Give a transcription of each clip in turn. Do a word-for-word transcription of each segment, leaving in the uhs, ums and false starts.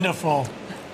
Wonderful.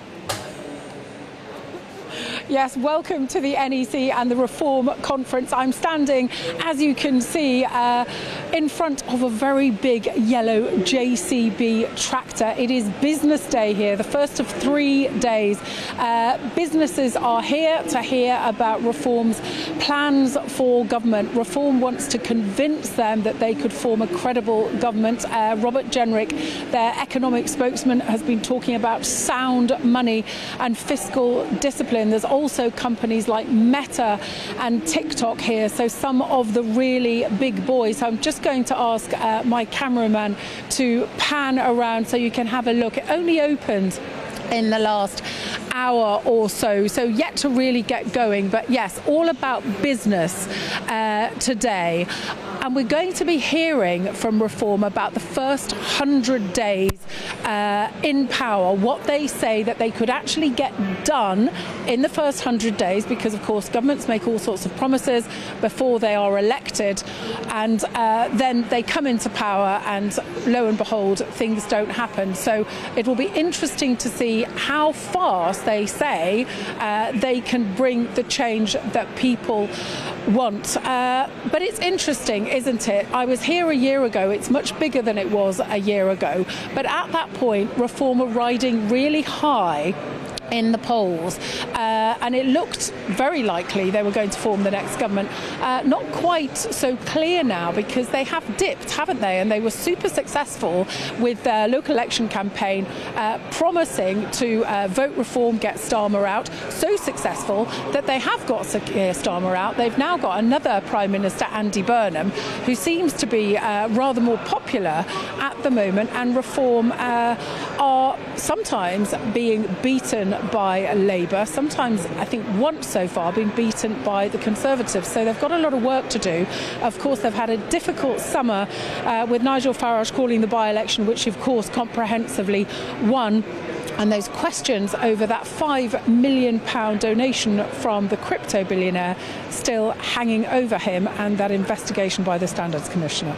Yes, welcome to the N E C and the Reform Conference. I'm standing, as you can see, uh, in front of a very big yellow J C B tractor. It is business day here, the first of three days. Uh, businesses are here to hear about Reform's plans for government. Reform wants to convince them that they could form a credible government. Uh, Robert Jenrick, their economic spokesman, has been talking about sound money and fiscal discipline. There's also companies like Meta and TikTok here, so some of the really big boys. So I'm just going to ask uh, my cameraman to pan around so you can have a look. It only opened in the last hour or so, so yet to really get going. But yes, all about business uh, today. And we're going to be hearing from Reform about the first hundred days uh, in power, what they say that they could actually get done in the first hundred days, because of course governments make all sorts of promises before they are elected, and uh, then they come into power and lo and behold things don't happen. So it will be interesting to see how fast they say uh, they can bring the change that people want. Uh, but it's interesting, isn't it? I was here a year ago. It's much bigger than it was a year ago. But at that point, Reform were riding really high in the polls, uh, and it looked very likely they were going to form the next government. Uh, not quite so clear now, because they have dipped, haven't they? And they were super successful with their local election campaign, uh, promising to uh, vote Reform, get Starmer out. So successful that they have got Keir Starmer out. They've now got another Prime Minister, Andy Burnham, who seems to be uh, rather more popular at the moment, and Reform uh, are sometimes being beaten by Labour, sometimes, I think once so far, been beaten by the Conservatives. So they've got a lot of work to do. Of course, they've had a difficult summer uh, with Nigel Farage calling the by-election, which of course comprehensively won. And those questions over that five million pound donation from the crypto billionaire still hanging over him, and that investigation by the Standards Commissioner.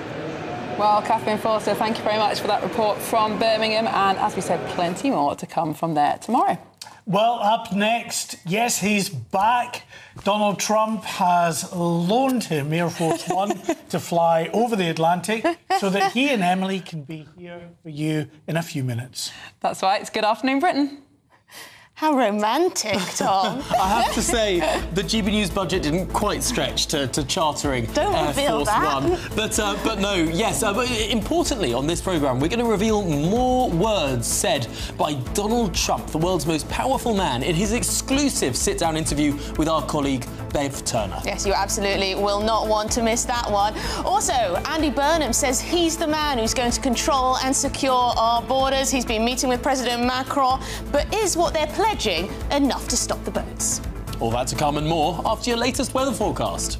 Well, Catherine Forster, thank you very much for that report from Birmingham. And as we said, plenty more to come from there tomorrow. Well, up next, yes, he's back. Donald Trump has loaned him Air Force One to fly over the Atlantic so that he and Emily can be here for you in a few minutes. That's right. It's Good Afternoon, Britain. How romantic, Tom. I have to say, the G B News budget didn't quite stretch to, to chartering Air Force One. But, uh, but no, yes, uh, but importantly on this programme, we're going to reveal more words said by Donald Trump, the world's most powerful man, in his exclusive sit-down interview with our colleague Bev Turner. Yes, you absolutely will not want to miss that one. Also, Andy Burnham says he's the man who's going to control and secure our borders. He's been meeting with President Macron, but is what they're pledging enough to stop the boats? All that to come and more after your latest weather forecast.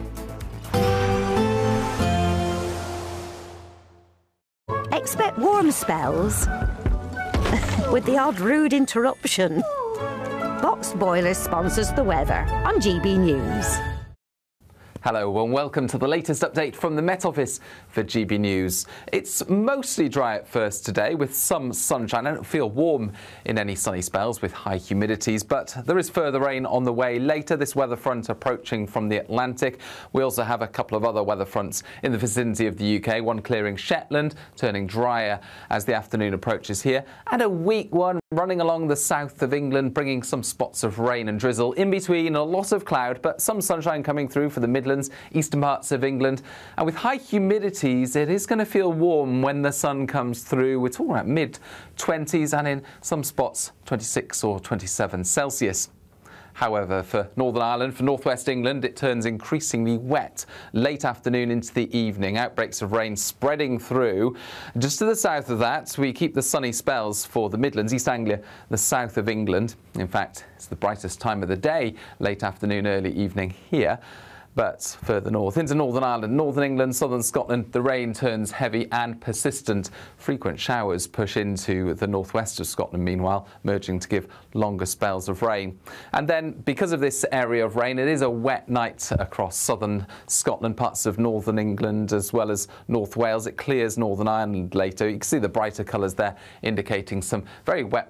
Expect warm spells with the odd rude interruption. Box Boilers sponsors the weather on G B News. Hello and welcome to the latest update from the Met Office for G B News. It's mostly dry at first today with some sunshine. I don't feel warm in any sunny spells with high humidities, but there is further rain on the way later. This weather front approaching from the Atlantic. We also have a couple of other weather fronts in the vicinity of the U K, one clearing Shetland, turning drier as the afternoon approaches here, and a weak one running along the south of England, bringing some spots of rain and drizzle. In between, a lot of cloud, but some sunshine coming through for the Midlands, eastern parts of England. And with high humidities, it is going to feel warm when the sun comes through. We're talking about mid twenties and in some spots twenty-six or twenty-seven Celsius. However, for Northern Ireland, for northwest England, it turns increasingly wet late afternoon into the evening. Outbreaks of rain spreading through. Just to the south of that, we keep the sunny spells for the Midlands, East Anglia, the south of England. In fact, it's the brightest time of the day, late afternoon, early evening here. But further north into Northern Ireland, Northern England, Southern Scotland, the rain turns heavy and persistent. Frequent showers push into the northwest of Scotland, meanwhile, merging to give longer spells of rain. And then, because of this area of rain, it is a wet night across southern Scotland, parts of northern England, as well as North Wales. It clears Northern Ireland later. You can see the brighter colours there indicating some very wet